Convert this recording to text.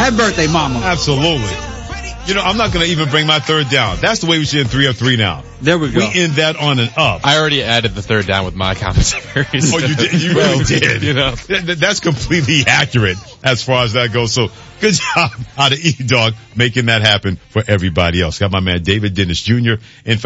Happy birthday, Mama. Absolutely. You know, I'm not going to even bring my third down. That's the way we should end 3 of 3 now. There we go. We end that on an up. I already added the third down with my commentaries. Oh, you did? You really did. You know, that's completely accurate as far as that goes. So good job out of E-Dog making that happen for everybody else. Got my man David Dennis Jr. in